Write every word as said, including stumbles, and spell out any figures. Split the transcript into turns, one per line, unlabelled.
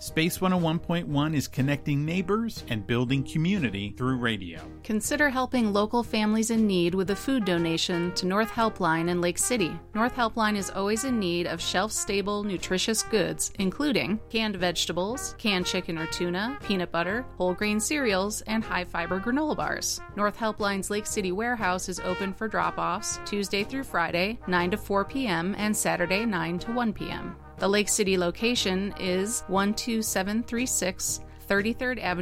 Space one oh one point one is connecting neighbors and building community through radio.
Consider helping local families in need with a food donation to North Helpline in Lake City. North Helpline is always in need of shelf-stable, nutritious goods, including canned vegetables, canned chicken or tuna, peanut butter, whole grain cereals, and high-fiber granola bars. North Helpline's Lake City warehouse is open for drop-offs Tuesday through Friday, nine to four p.m., and Saturday, nine to one p.m. The Lake City location is one two seven three six thirty-third Avenue